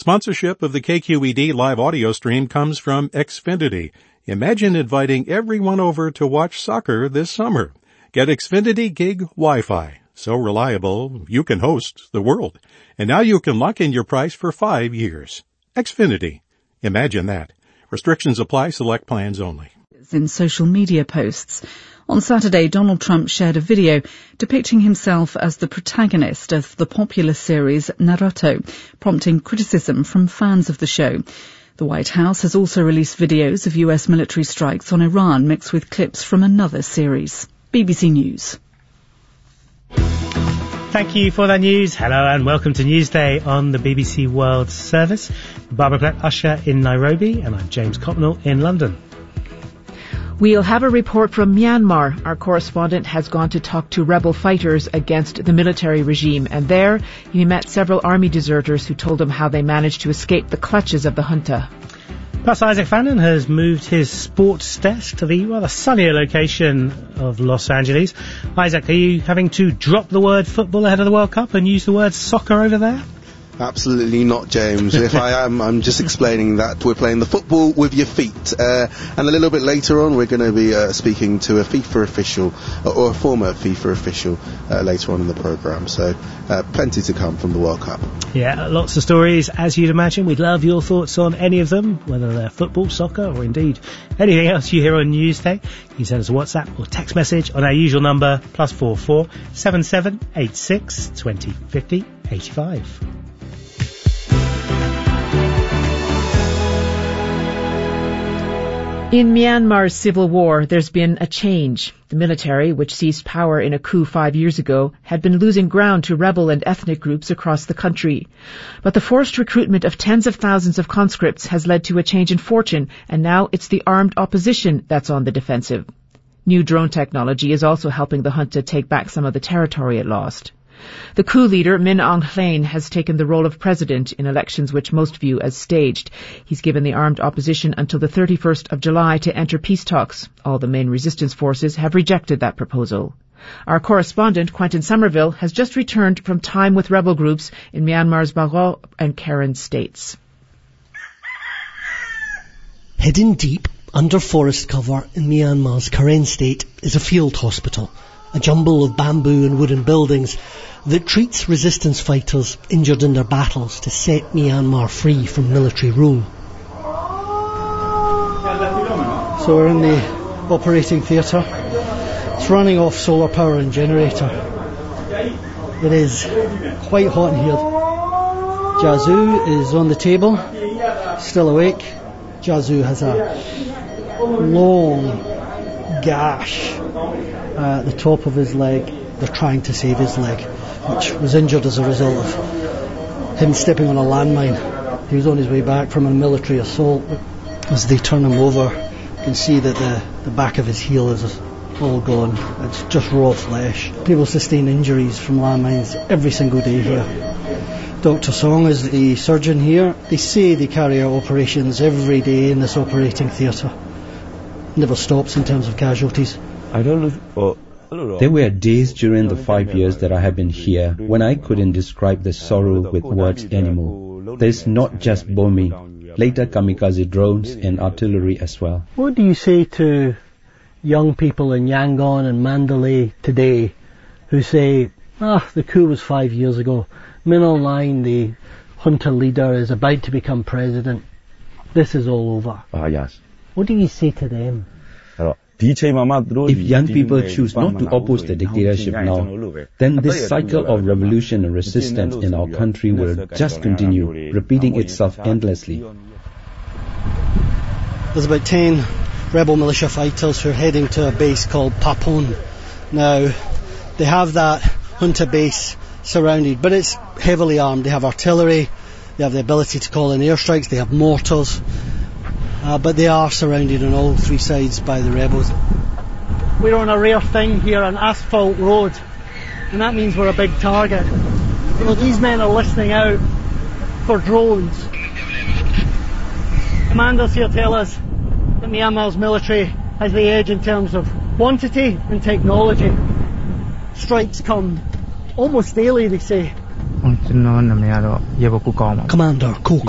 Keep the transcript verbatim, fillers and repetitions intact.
Sponsorship of the K Q E D live audio stream comes from Xfinity. Imagine inviting everyone over to watch soccer this summer. Get Xfinity Gig Wi-Fi. So reliable, you can host the world. And now you can lock in your price for five years. Xfinity. Imagine that. Restrictions apply. Select plans only. In social media posts. On Saturday, Donald Trump shared a video depicting himself as the protagonist of the popular series Naruto, prompting criticism from fans of the show. The White House has also released videos of U S military strikes on Iran mixed with clips from another series. B B C News. Thank you for that news. Hello and welcome to Newsday on the B B C World Service. Barbara Platt-Usher in Nairobi and I'm James Copnell in London. We'll have a report from Myanmar. Our correspondent has gone to talk to rebel fighters against the military regime, and there he met several army deserters who told him how they managed to escape the clutches of the junta. Plus, Isaac Fannin has moved his sports desk to the rather sunnier location of Los Angeles. Isaac, are you having to drop the word football ahead of the World Cup and use the word soccer over there? Absolutely not, James. If I am, I'm just explaining that we're playing the football with your feet. Uh, and a little bit later on, we're going to be uh, speaking to a FIFA official, uh, or a former FIFA official, uh, later on in the programme. So, uh, plenty to come from the World Cup. Yeah, lots of stories, as you'd imagine. We'd love your thoughts on any of them, whether they're football, soccer, or indeed anything else you hear on Newsday. You can send us a WhatsApp or text message on our usual number, plus four four seven seven eight six twenty fifty eighty-five. In Myanmar's civil war, there's been a change. The military, which seized power in a coup five years ago, had been losing ground to rebel and ethnic groups across the country. But the forced recruitment of tens of thousands of conscripts has led to a change in fortune, and now it's the armed opposition that's on the defensive. New drone technology is also helping the junta take back some of the territory it lost. The coup leader, Min Aung Hlaing, has taken the role of president in elections which most view as staged. He's given the armed opposition until the thirty-first of July to enter peace talks. All the main resistance forces have rejected that proposal. Our correspondent, Quentin Somerville, has just returned from time with rebel groups in Myanmar's Bago and Karen states. Hidden deep under forest cover in Myanmar's Karen state is a field hospital, a jumble of bamboo and wooden buildings that treats resistance fighters injured in their battles to set Myanmar free from military rule. So we're in the operating theatre. It's running off solar power and generator. It is quite hot in here. Jazu is on the table, still awake. Jazu has a long gash at the top of his leg. They're trying to save his leg, which was injured as a result of him stepping on a landmine. He was on his way back from a military assault. As they turn him over, you can see that the, the back of his heel is all gone. It's just raw flesh. People sustain injuries from landmines every single day here. Doctor Song is the surgeon here. They say they carry out operations every day in this operating theatre. Never stops in terms of casualties. I don't know. There were days during the five years that I have been here when I couldn't describe the sorrow with words anymore. There's not just bombing, later kamikaze drones and artillery as well. What do you say to young people in Yangon and Mandalay today who say, ah, the coup was five years ago. Min Aung Hlaing, the junta leader, is about to become president. This is all over. Ah, yes. What do you say to them? If young people choose not to oppose the dictatorship now, then this cycle of revolution and resistance in our country will just continue, repeating itself endlessly. There's about ten rebel militia fighters who are heading to a base called Papon. Now, they have that junta base surrounded, but it's heavily armed. They have artillery, they have the ability to call in airstrikes, they have mortars. Uh, but they are surrounded on all three sides by the rebels. We're on a rare thing here, an asphalt road, and that means we're a big target. You know, these men are listening out for drones. Commanders here tell us that Myanmar's military has the edge in terms of quantity and technology. Strikes come almost daily, they say. Commander Ko